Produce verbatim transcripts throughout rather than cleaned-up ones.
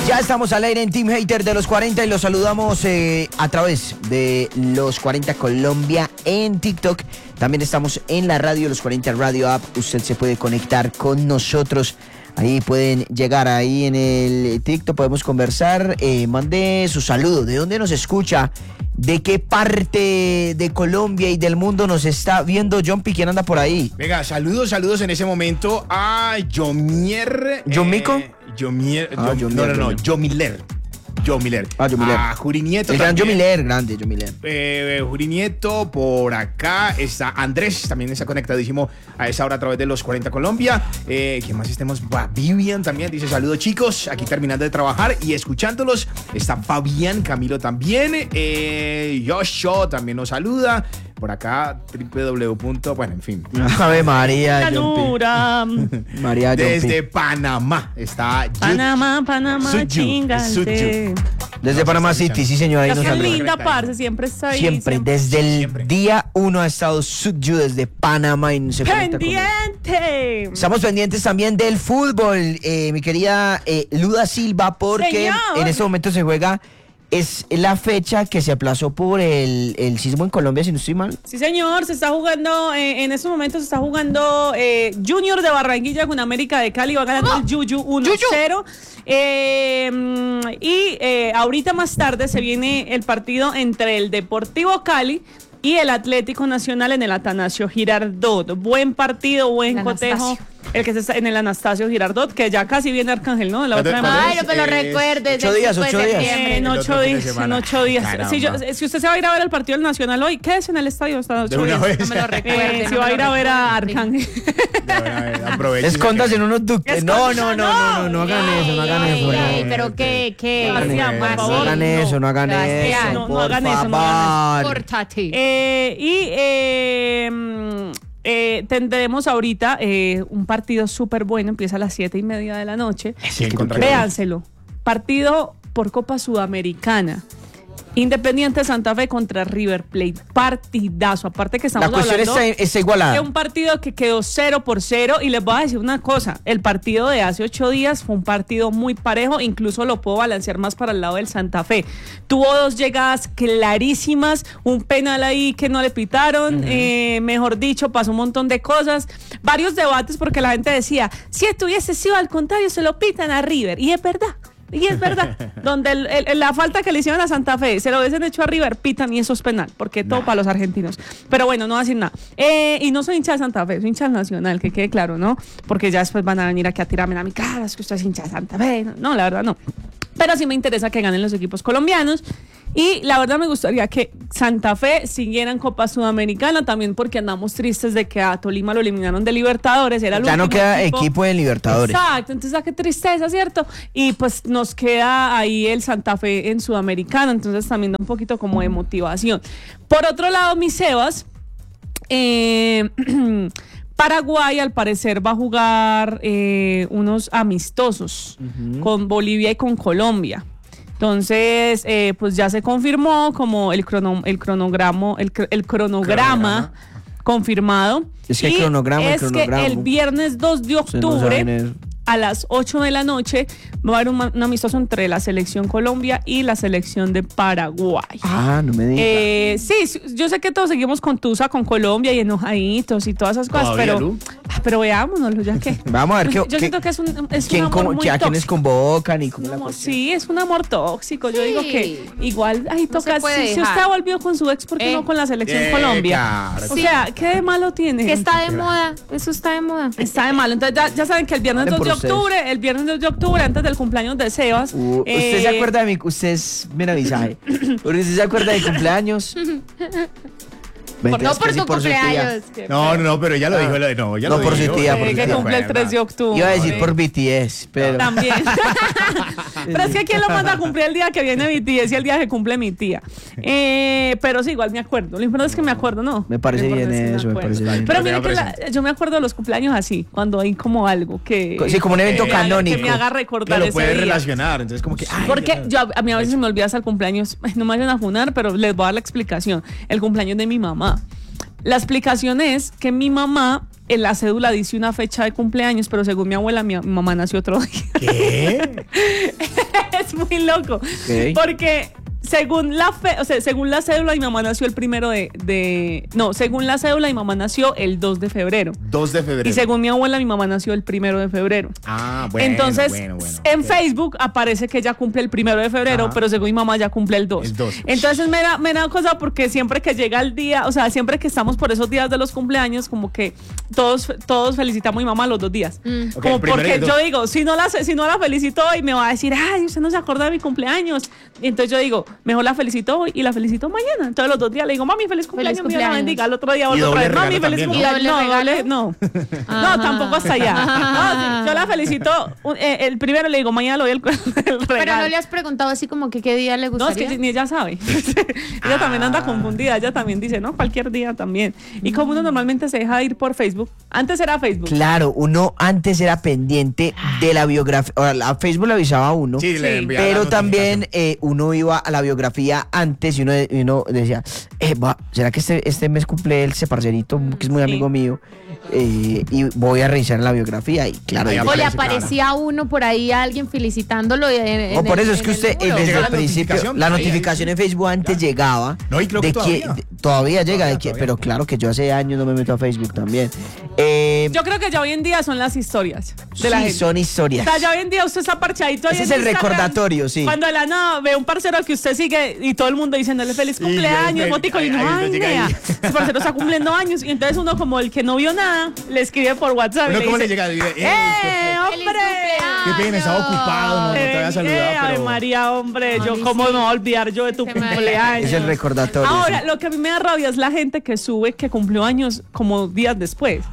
Ya estamos al aire en Team Hater de los cuarenta y los saludamos eh, a través de los cuarenta Colombia en TikTok. También estamos en la radio, los cuarenta Radio App. Usted se puede conectar con nosotros. Ahí pueden llegar, ahí en el TikTok podemos conversar. Eh, mande su saludo. ¿De dónde nos escucha? ¿De qué parte de Colombia y del mundo nos está viendo Jumpy? ¿Quién anda por ahí? Venga, saludos, saludos en ese momento a Yomier. ¿Yomico? Eh, Yomier. Ah, Yom, Yomier, no, no, no, Yomier. Yomiller. Yomiller. Ah, Yomiller. A Juri Nieto. El gran también. Yomiller, grande Yomiller. Eh, Juri Nieto, por acá está Andrés, también está conectadísimo a esa hora a través de los cuarenta Colombia. Eh, ¿Quién más estemos? Va, Vivian también dice saludos chicos, aquí terminando de trabajar y escuchándolos. Está Fabián Camilo también. Eh, Yosho también nos saluda. Por acá, doble u doble u doble u. Bueno, en fin. Ave María. Llanura. María Jumpy. Desde Panamá está Yut- Panamá, Panamá, Suyu, chingate. Suyu. Desde Panamá City, sí señor, ahí nos Qué saluda. linda, parce, siempre está ahí. Siempre, desde el Siempre. día uno ha estado Suju desde Panamá y se conecta con nosotros. ¡Pendiente! Estamos pendientes también del fútbol, eh, mi querida eh, Luda Silva, porque Señor. en este momento se juega, es la fecha que se aplazó por el, el sismo en Colombia, si no estoy mal. Sí, señor, se está jugando, eh, en estos momentos se está jugando eh, Junior de Barranquilla con América de Cali, va ganando el Yuyu uno cero. Eh, y eh, ahorita más tarde se viene el partido entre el Deportivo Cali y el Atlético Nacional en el Atanasio Girardot. Buen partido, buen El cotejo. Anastasio. El que se está en el Anastasio Girardot, que ya casi viene Arcángel, ¿no? La otra ¿Cuándo- semana. Ay, no me lo Eh, recuerdes. ocho el días, cinco de ocho días. septiembre. En El ocho otro fin de días, en semana. ocho días. Caramba. Si, yo- si usted se va a ir a ver el partido del Nacional hoy, quédese en el estadio hasta ocho De una días. vez. No me lo Eh, recuerde. si no va a me ir lo a ver a recuerde. Arcángel. Aproveche. Escóndase en unos ductos. No, no, no, no, no, no hagan Ay, eso, no hagan ay, eso. ay, no. pero qué, qué. No hagan Sebastián, eso, por no favor, hagan eso, no hagan Sebastián, eso, no, no por hagan eso, no hagan favor. Córtate. Eh, y eh, mm, eh, tendremos ahorita eh, un partido súper bueno, empieza a las siete y media de la noche. Sí, contra- Véanselo. Partido por Copa Sudamericana. Independiente Santa Fe contra River Plate. Partidazo. Aparte que estamos La cuestión hablando está, está de igualada. un partido que quedó cero por cero. Y les voy a decir una cosa. El partido de hace ocho días fue un partido muy parejo. Incluso lo puedo balancear más para el lado del Santa Fe. Tuvo dos llegadas clarísimas. Un penal ahí que no le pitaron. Uh-huh. eh, mejor dicho, pasó un montón de cosas. Varios debates porque la gente decía, si estuviese sido al contrario, se lo pitan a River. Y es verdad. Y es verdad, donde el, el, la falta que le hicieron a Santa Fe se lo hubiesen hecho a River, pitan y eso es penal, porque todo nah. para los argentinos. Pero bueno, no va a decir nada. Eh, y no soy hincha de Santa Fe, soy hincha del Nacional, que quede claro, ¿no? Porque ya después van a venir aquí a tirarme a mi cara, es que usted es hincha de Santa Fe. No, no, la verdad no. Pero sí me interesa que ganen los equipos colombianos. Y la verdad me gustaría que Santa Fe siguiera en Copa Sudamericana, también porque andamos tristes de que a Tolima lo eliminaron de Libertadores. Era el ya no queda equipo. equipo de Libertadores. Exacto, entonces ah, qué tristeza, ¿cierto? Y pues nos queda ahí el Santa Fe en Sudamericana, entonces también da un poquito como de motivación. Por otro lado, mis Sebas, eh, Paraguay al parecer va a jugar eh, unos amistosos uh-huh. con Bolivia y con Colombia. Entonces, eh, pues ya se confirmó como el, crono, el cronograma, el, el cronograma, cronograma confirmado. Es que el cronograma, es el cronograma. que el viernes dos de octubre no a las ocho de la noche va a haber un, un amistoso entre la selección Colombia y la selección de Paraguay. Ah, no me digas. Eh, sí, yo sé que todos seguimos con Tusa, con Colombia y enojaditos y todas esas cosas, pero, pero veámonos, ya que. Vamos a ver qué. Yo qué, siento que es un, es quién, un amor como, muy a quiénes convocan y cómo no, la sí, es un amor tóxico. Sí. Yo digo que igual ahí no toca. Si, si usted volvió con su ex, ¿por qué eh, no con la selección eh, Colombia? Claro. O sea, ¿qué de malo tiene? Que está de moda. Eso está de moda. Está de malo. Entonces ya, ya saben que el viernes dos de octubre, el viernes dos de octubre, antes del cumpleaños de Sebas. Uh, eh, ¿Usted se acuerda de mi? Usted es mira visaje. ¿Usted se acuerda de cumpleaños? Por, no por tu cumpleaños. No, no, no, pero ya lo dijo. No, no ya no lo por dijo. su tía. Eh, por que tía. cumple el tres de octubre. Iba a decir por B T S, pero. También. Pero es que ¿quién lo manda a cumplir el día que viene B T S y el día que cumple mi tía? Eh, pero sí, igual me acuerdo. Lo importante es que me acuerdo, ¿no? Me parece bien es eso, me, me parece bien. Pero mire que la, yo me acuerdo de los cumpleaños así, cuando hay como algo que. Sí, como un evento que canónico. Que me haga recordar que lo ese puede día. relacionar, entonces como que. Ay, Porque yo, a mí a veces se me olvida hasta el cumpleaños. No me vayan a funar, pero les voy a dar la explicación. El cumpleaños de mi mamá. La explicación es que mi mamá en la cédula dice una fecha de cumpleaños, pero según mi abuela, mi mamá nació otro día. ¿Qué? es muy loco. Okay. Porque según la fe, o sea, según la cédula, mi mamá nació el primero de, de. No, según la cédula, mi mamá nació el dos de febrero. dos de febrero. Y según mi abuela, mi mamá nació el primero de febrero. Ah, bueno. Entonces, bueno, bueno, en okay. Facebook aparece que ella cumple el primero de febrero, Ajá. pero según mi mamá ya cumple el dos. El dos. Entonces me da, me da cosa porque siempre que llega el día, o sea, siempre que estamos por esos días de los cumpleaños, como que todos, todos felicitamos a mi mamá los dos días. Mm. Okay, como porque yo yo digo, si no la si no la felicito hoy, me va a decir, ay, usted no se acuerda de mi cumpleaños. Y entonces yo digo, mejor la felicito hoy y la felicito mañana. Entonces los dos días le digo, mami, feliz cumpleaños, Feliz Dios la cumpleaños. bendiga. Al otro día Y vuelvo otra doble vez, mami, regalo feliz también, cumpleaños. ¿no? No, doble- no. Ajá. No, tampoco hasta allá. No, sí, yo la felicito. un- eh, el primero le digo, mañana le doy el, el regalo. Pero no le has preguntado así como que qué día le No, es gustaría. que ni ella sabe. Ella también anda confundida. Ella también dice, no, cualquier día también. Y como uno normalmente se deja ir por Facebook, antes era Facebook. Claro, uno antes era pendiente de la biografía. Ahora, la Facebook le avisaba a uno. Sí, le Sí. enviaba Pero la también notificación. eh, uno iba a la biografía antes y uno, y uno decía, eh, va, ¿será que este, este mes cumple ese parcerito que es muy Sí. amigo mío? Eh, y voy a revisar en la biografía y claro. Ahí yo- O le aparece, aparecía a uno por ahí a alguien felicitándolo. En, en No, por el- eso es en que el usted muro. eh, desde Llega el la principio, notificación, la ahí, notificación en Facebook antes llegaba. No, y creo que de todavía. de- todavía llega, Todavía, de que- todavía. pero claro que yo hace años no me meto a Facebook también. Eh, Yo creo que ya hoy en día son las historias de la sí, gente. son O historias. sea, ya hoy en día usted está parchadito ahí Ese en es el Instagram, recordatorio, sí. Cuando de la nada ve un parcero que usted sigue y todo el mundo diciéndole feliz Y cumpleaños, el- motico, y ahí- no, ahí ay, usted llega nea, ahí. ese parcero está cumpliendo años. Y entonces uno, como el que no vio nada, le escribe por WhatsApp. Uno y cómo le le dice, llega, dice, eh, ¡eh, ¡Feliz hombre! cumpleaños! Qué pena, estaba ocupado, no, no te había Eh, saludado, eh, Ay, pero... María, hombre, A yo mí cómo sí. me voy a olvidar yo de tu Se me- cumpleaños. Es el recordatorio. Ahora, sí. lo que a mí me da rabia es la gente que sube que cumplió años como días después.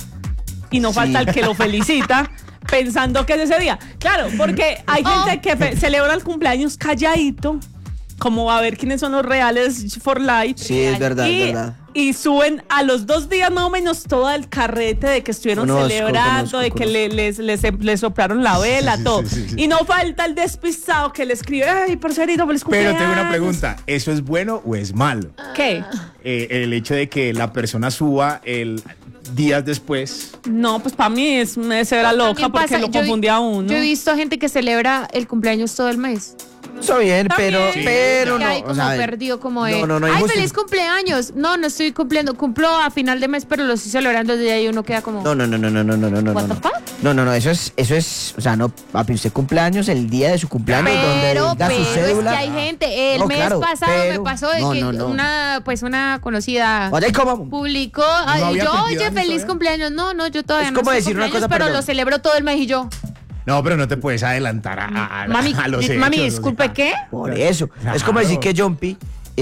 Y no Sí. falta el que lo felicita pensando que es ese día. Claro, porque hay Oh. gente que fe- celebra el cumpleaños calladito, como a ver quiénes son los reales for life. Sí, es verdad, y, es verdad. y suben a los dos días más o menos todo el carrete de que estuvieron Conozco, celebrando, conozco, de que conozco. le- les, les, les soplaron la vela, sí, todo. sí, sí, sí. Y no falta el despistado que le escribe, ay, parcerito, feliz Pero cumpleaños. tengo una pregunta, ¿eso es bueno o es malo? ¿Qué? Eh, el hecho de que la persona suba el días después. No, pues para mí es me será loca También porque pasa, lo yo vi- confundía a uno. Yo he visto gente que celebra el cumpleaños todo el mes. Está bien, pero, Sí, pero que no. hay como o sea, perdido, como de, no, no, no hay ay, justi- feliz cumpleaños. No, no estoy cumpliendo. Cumplo a final de mes, pero lo estoy celebrando desde ahí y uno queda como... No, no, no, no, no, no, no, no, no. What no. the fuck? No, no, no, eso es, eso es, o sea, no, papi, usted cumpleaños el día de su cumpleaños Pero, donde diga pero su cédula. es que hay gente. El No, mes claro, pasado pero- me pasó de no, que no, no. una, pues una conocida Vaya, ¿cómo? publicó, ay, había yo, cumplido oye, años feliz todavía? cumpleaños. No, no, yo todavía Es no como estoy decir una cumpleaños, cosa, pero perdón. lo celebro todo el mes y yo. No, pero no te puedes adelantar a, a, a- Mami, a los mami, hechos, disculpe, o sea. ¿qué? Por eso. Claro. Es como decir que Jumpy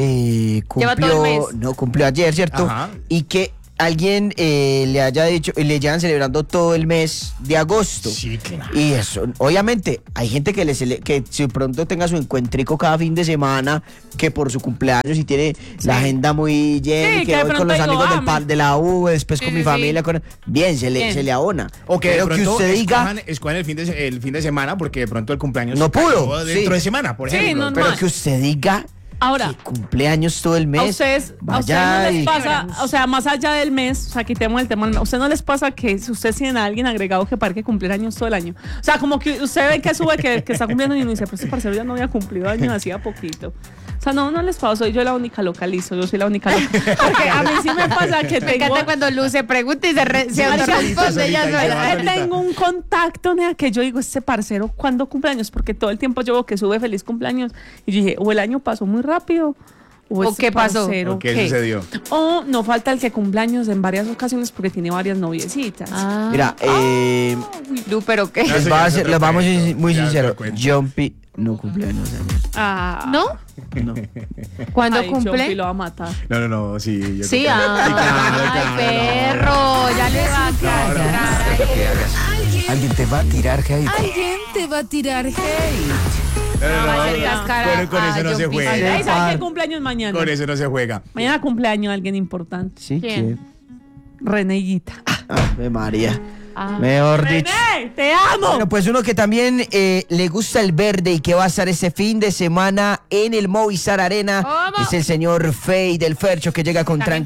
eh, Lleva todo cumplió, el mes. no cumplió ayer, ¿cierto? Ajá. Y que alguien eh, le haya dicho, le llevan celebrando todo el mes de agosto. Sí, claro. Y eso, obviamente, hay gente que le cele- que si pronto tenga su encuentrico cada fin de semana, que por su cumpleaños y tiene la agenda muy llena, Sí, y que que de voy con pronto los digo, amigos ah, del par me- de la U, después Sí, con mi sí, familia, sí. con bien, se le, Bien. se le abona. O que de Pero que pronto usted diga, escojan, escojan el, fin de, el fin de semana porque de pronto el cumpleaños No pudo, cayó dentro sí. de semana, por Sí, ejemplo. no, no. pero normal. que usted diga Ahora, que cumpleaños todo el mes. a ustedes, a ustedes vaya no les y- pasa, o sea, más allá del mes, o sea, quitemos el tema, ¿a usted no les pasa que si ustedes tienen a alguien agregado que parque cumplir años todo el año? O sea, como que usted ve que sube que, que está cumpliendo y uno dice, pero este parcero ya no había cumplido años hacía poquito. O sea, no, no les pasa, soy yo la única localizo, yo soy la única loca. Porque a mí sí me pasa que Me tengo... encanta cuando Luz se pregunta y se, re, se Marica, autorresponde ella solita, sola. solita. que tengo un contacto nea, que yo digo, este parcero, ¿cuándo cumpleaños? Porque todo el tiempo yo veo que sube feliz cumpleaños. Y yo dije, o el año pasó muy rápido, o, ¿O este qué pasó? parcero, ¿O qué sucedió? O no falta el que cumpleaños en varias ocasiones porque tiene varias noviecitas. Ah. Mira, eh, Uy, Lu, pero qué. No, les, eso va ya a es ser- otro les vamos a cuento, ser muy ya es sinceros. otro cuento. Jumpy no cumpleaños ayer. Ah, ¿No? No. ¿Cuándo ay, Chopi cumple? lo va a matar. No, no, no, sí. yo Sí, creo que- ah, Sí, claro, ay, claro, perro, ya le va a caer. Alguien te va a tirar hate. Alguien te va a tirar hate. No, no, no, va a no, ser cascara con, con eso a no se John juega. Ay, Pizarro. ¿sabes qué cumpleaños mañana? Con eso no se juega. Mañana cumpleaños alguien importante. Sí, ¿Quién? que. Reneguita. Ave María. Ah. Mejor dicho. René, te amo. Bueno, pues uno que también eh, le gusta el verde y que va a estar ese fin de semana en el Movistar Arena ¿Cómo? es el señor Fey del Fercho, que llega con También